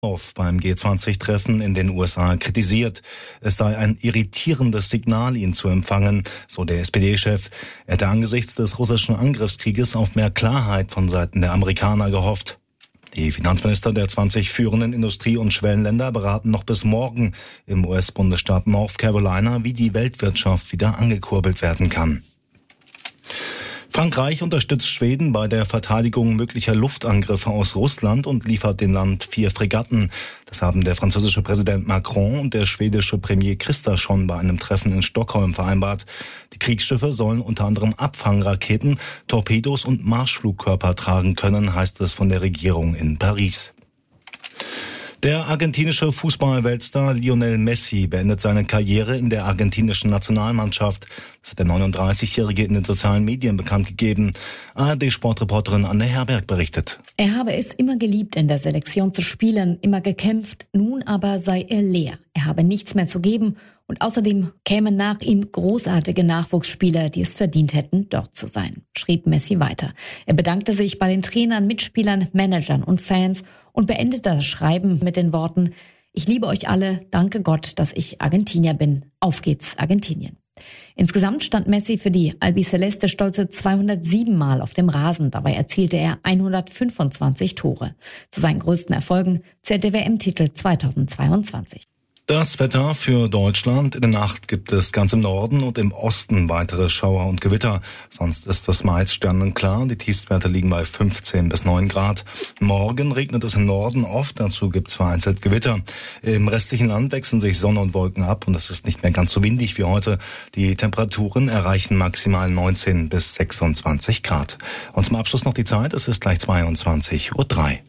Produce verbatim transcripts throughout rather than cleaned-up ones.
beim G zwanzig Treffen in den U S A kritisiert. Es sei ein irritierendes Signal, ihn zu empfangen, so der S P D-Chef. Er hätte angesichts des russischen Angriffskrieges auf mehr Klarheit von Seiten der Amerikaner gehofft. Die Finanzminister der zwanzig führenden Industrie- und Schwellenländer beraten noch bis morgen im U S-Bundesstaat North Carolina, wie die Weltwirtschaft wieder angekurbelt werden kann. Frankreich unterstützt Schweden bei der Verteidigung möglicher Luftangriffe aus Russland und liefert dem Land vier Fregatten. Das haben der französische Präsident Macron und der schwedische Premier Kristersson bei einem Treffen in Stockholm vereinbart. Die Kriegsschiffe sollen unter anderem Abfangraketen, Torpedos und Marschflugkörper tragen können, heißt es von der Regierung in Paris. Der argentinische Fußball-Weltstar Lionel Messi beendet seine Karriere in der argentinischen Nationalmannschaft. Das hat der neununddreißigjährige in den sozialen Medien bekannt gegeben. A R D-Sportreporterin Anne Herberg berichtet. Er habe es immer geliebt, in der Selektion zu spielen, immer gekämpft. Nun aber sei er leer. Er habe nichts mehr zu geben. Und außerdem kämen nach ihm großartige Nachwuchsspieler, die es verdient hätten, dort zu sein, schrieb Messi weiter. Er bedankte sich bei den Trainern, Mitspielern, Managern und Fans und beendete das Schreiben mit den Worten: Ich liebe euch alle, danke Gott, dass ich Argentinier bin. Auf geht's, Argentinien. Insgesamt stand Messi für die Albiceleste stolze zweihundertsieben Mal auf dem Rasen. Dabei erzielte er hundertfünfundzwanzig Tore. Zu seinen größten Erfolgen zählt der W M-Titel zweitausendzweiundzwanzig. Das Wetter für Deutschland. In der Nacht gibt es ganz im Norden und im Osten weitere Schauer und Gewitter. Sonst ist das meist sternenklar. Die Tiefstwerte liegen bei fünfzehn bis neun Grad. Morgen regnet es im Norden oft. Dazu gibt es vereinzelt Gewitter. Im restlichen Land wechseln sich Sonne und Wolken ab und es ist nicht mehr ganz so windig wie heute. Die Temperaturen erreichen maximal neunzehn bis sechsundzwanzig Grad. Und zum Abschluss noch die Zeit. Es ist gleich zweiundzwanzig Uhr drei.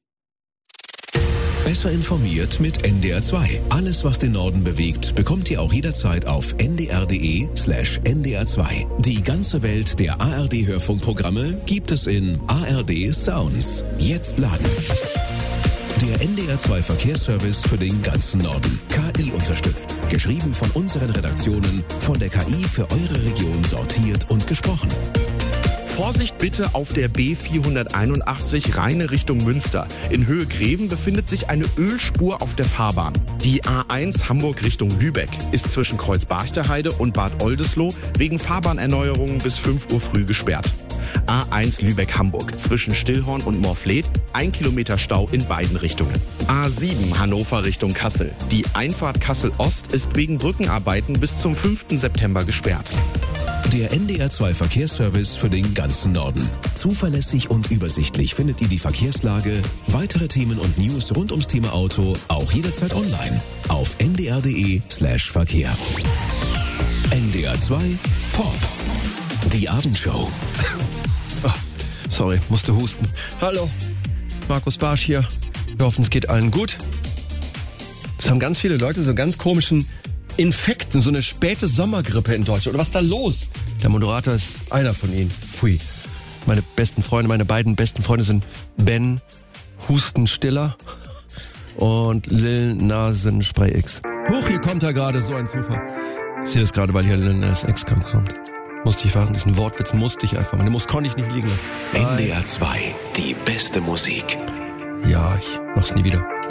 Besser informiert mit N D R zwei. Alles, was den Norden bewegt, bekommt ihr auch jederzeit auf n d r punkt d e slash n d r zwei. Die ganze Welt der A R D-Hörfunkprogramme gibt es in A R D Sounds. Jetzt laden. Der N D R zwei Verkehrsservice für den ganzen Norden. K I unterstützt. Geschrieben von unseren Redaktionen, von der K I für eure Region sortiert und gesprochen. Vorsicht bitte auf der B vierhunderteinundachtzig Rheine Richtung Münster. In Höhe Greven befindet sich eine Ölspur auf der Fahrbahn. Die A eins Hamburg Richtung Lübeck ist zwischen Kreuz-Barchter-Heide und Bad Oldesloe wegen Fahrbahnerneuerungen bis fünf Uhr früh gesperrt. A eins Lübeck-Hamburg zwischen Stillhorn und Morfleet, ein Kilometer Stau in beiden Richtungen. A sieben Hannover Richtung Kassel. Die Einfahrt Kassel-Ost ist wegen Brückenarbeiten bis zum fünften September gesperrt. Der N D R zwei Verkehrsservice für den ganzen Norden. Zuverlässig und übersichtlich findet ihr die Verkehrslage, weitere Themen und News rund ums Thema Auto auch jederzeit online auf n d r punkt d e slash Verkehr. N D R zwei Pop. Die Abendshow. Oh, sorry, musste husten. Hallo, Markus Barsch hier. Wir hoffen, es geht allen gut. Es haben ganz viele Leute so ganz komischen Infekten, so eine späte Sommergrippe in Deutschland. Oder was ist da los? Der Moderator ist einer von ihnen. Pfui. Meine besten Freunde, meine beiden besten Freunde sind Ben Hustenstiller und Lil Nasenspray X. Huch, hier kommt er gerade, so ein Zufall. Ich sehe das gerade, weil hier Lil Nas X kommt. Musste ich warten, diesen Wortwitz musste ich einfach mal. Den muss, konnte ich nicht liegen. N D R zwei, die beste Musik. Ja, ich mach's nie wieder.